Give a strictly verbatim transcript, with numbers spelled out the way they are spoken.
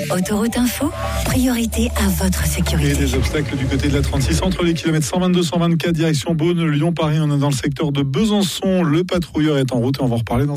Autoroute Info, priorité à votre sécurité. Et des obstacles du côté de la trente-six entre les kilomètres cent vingt-deux cent vingt-quatre direction Beaune, Lyon, Paris. On est dans le secteur de Besançon. Le patrouilleur est en route et on va en reparler dans